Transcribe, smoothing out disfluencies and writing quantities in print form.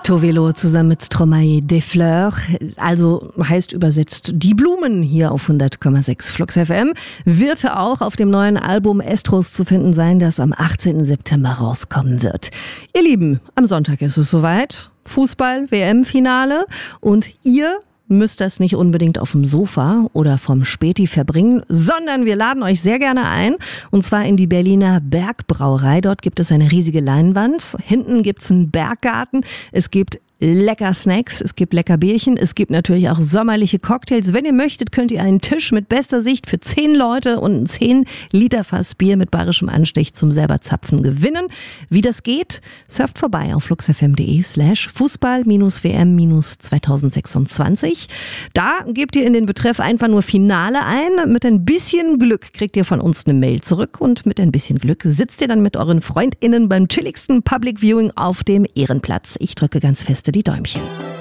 Tovelo zusammen mit Stromae des Fleurs, also heißt übersetzt die Blumen hier auf 100,6 Flux FM, wird auch auf dem neuen Album Estros zu finden sein, das am 18. September rauskommen wird. Ihr Lieben, am Sonntag ist es soweit. Fußball-WM-Finale und ihr müsst das nicht unbedingt auf dem Sofa oder vom Späti verbringen, sondern wir laden euch sehr gerne ein, und zwar in die Berliner Bergbrauerei. Dort gibt es eine riesige Leinwand, hinten gibt es einen Berggarten, es gibt lecker Snacks, es gibt lecker Bierchen, es gibt natürlich auch sommerliche Cocktails. Wenn ihr möchtet, könnt ihr einen Tisch mit bester Sicht für 10 Leute und ein 10 Liter Fass Bier mit bayerischem Anstich zum selber Zapfen gewinnen. Wie das geht, surft vorbei auf fluxfm.de/Fußball-WM-2026. Da gebt ihr in den Betreff einfach nur Finale ein. Mit ein bisschen Glück kriegt ihr von uns eine Mail zurück und mit ein bisschen Glück sitzt ihr dann mit euren FreundInnen beim chilligsten Public Viewing auf dem Ehrenplatz. Ich drücke ganz fest die Däumchen.